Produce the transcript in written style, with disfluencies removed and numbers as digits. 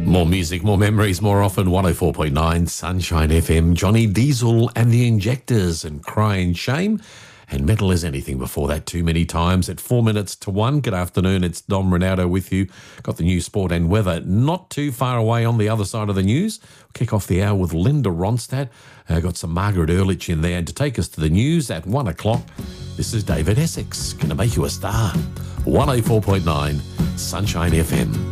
More music, more memories, more often. 104.9 Sunshine FM. Johnny Diesel and the Injectors and Crying Shame. And Metal as Anything before that too many times at 4 minutes to 1. Good afternoon, it's Dom Ronaldo with you. Got the news, sport and weather not too far away on the other side of the news. Kick off the hour with Linda Ronstadt. Got some Margaret Ehrlich in there. And to take us to the news at 1 o'clock, this is David Essex. Gonna make you a star. 104.9 Sunshine FM.